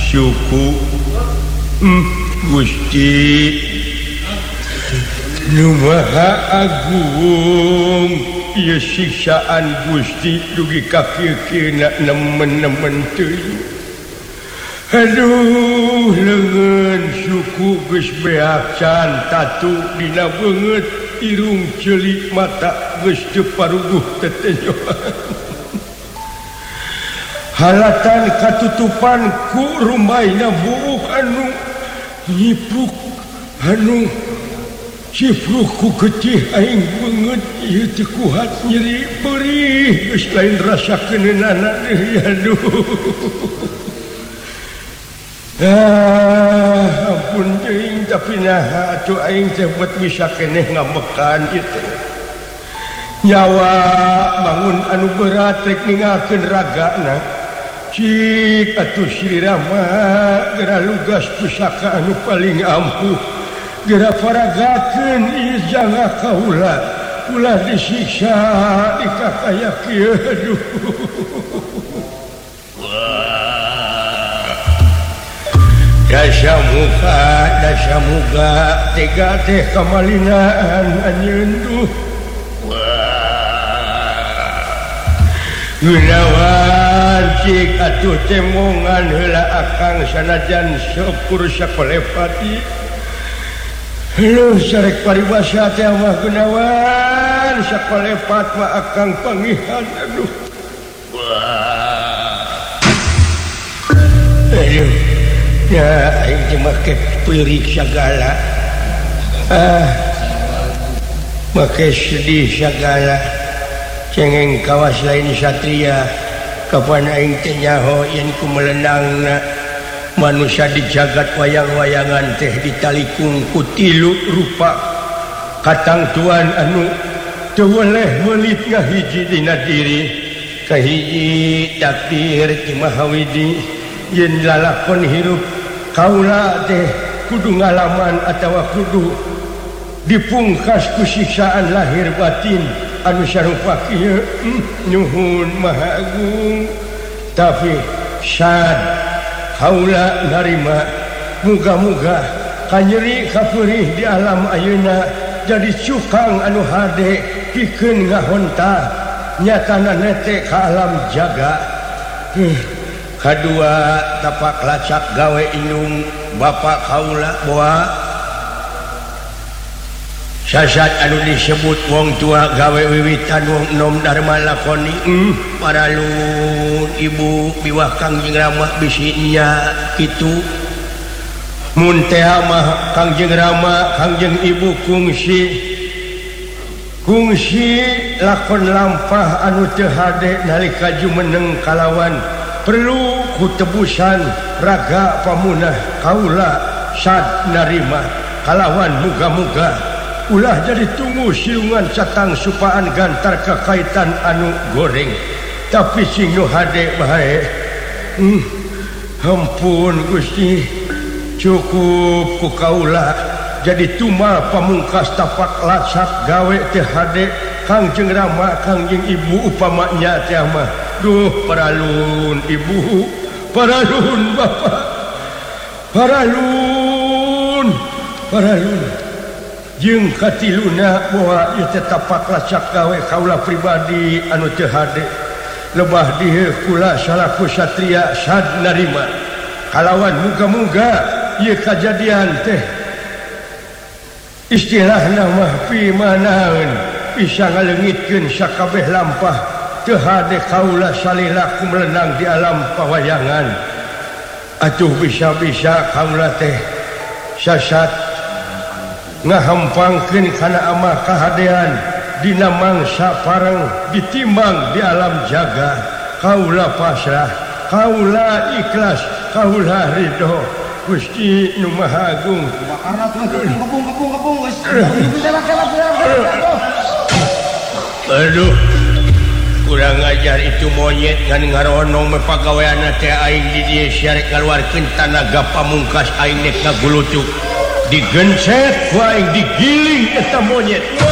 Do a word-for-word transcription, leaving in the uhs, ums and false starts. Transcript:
suku hmm, Gusti Nu Maha Agung ieu siksaan Gusti dugi ka kieu nemen-nemen teuing aduh leungeun suku geus beak can tatu dina beungeut irung celik mata geus teu paruguh tetenyoan halatan katutupan ku rumaina buuk anu nyipruk anu cipruk ku getih aing beungeut ieu teu kuat nyeri perih geus lain rasakeunana deui aduh ah ampun teuing tapi naha atuh aing teh buat bisa keneh ngamekan ieu teh nyawa bangun anu berat rek ninggalkeun ragana cik atuh Sri-Rama geura lugas pusaka anu paling ampuh geura paragakeun ieu janga kaula ulah disiksa dikakaya kieu aduh dasa muka dasa muga tega teh kamalinaan anjeun duh gunawan cik atuh temongan heula akang sanajan syukur sakolepati lu sarek paribasa teh mah gunawan sakolepat mah akang pangihan aduh aduh ya aing teh make peurik sagala ah make sedih sagala cengeng kawas lain satria kapan aing teh nyaho yen kumelenangna manusia di jagat wayang-wayangan teh ditalikung ku tilu rupa katang tuan anu teu weleh meulit ngahiji dina diri kahiji takdir ti Mahawidi yen lalakon hirup kaula teh kudu ngalaman atawa kudu dipungkas ku siksaan lahir batin anu sarupa kieu nyuhun Maha Agung tapi sad kaula narima muga-muga kanyeri kapeurih di alam ayeuna jadi cukang anu hade pikeun ngahonta nyatana nete ka alam jaga kadua tapak lacak gawe indung bapak kaula boa sasat anu disebut wong tua gawe wiwitan wong nom dharma lakoni mm, paralun ibu biwah Kangjeng Rama bisinya kitu mun teh mah Kangjeng Rama Kangjeng Ibu kungsi kungsi lakon lampah anu teu hade nalika jumeneng kalawan perlu kutebusan raga pamunah kaula sad narima kalawan muga-muga ulah jadi tunggu siungan catang supaan gantar kekaitan anu goreng tapi sing nu hade bae hmm, ampun Gusti cukup ku kaula jadi tumal pamungkas tapak lacak gawe teh hade Kangjeng Rama Kangjeng Ibu upamanya teh mah duh paralun ibu paralun bapak paralun paralun jeung katiluna boa ieu teh tapak lacak gawe kaula pribadi anu teu hade lebah dieu kula salaku satria sad narima kalawan muga-muga ieu kajadian teh istilahna mah pimanaeun bisa ngaleungitkeun sakabeh lampah teu hade kaula salila kumelenang di alam pawayangan atuh bisa-bisa kaula teh sasat ngahampangkeun kana amah kahadean dina mangsa pareng ditimbang di alam jaga kaula pasrah kaula ikhlas kaula ridho Gusti Nu Maha Agung aduh kurang ajar itu monyet ngan ngaronong mepagaweana teh aing di dieu syarek ngaluarkeun tanaga pamungkas aing nek ngagulutuk digencet ku aing digiling eta monyet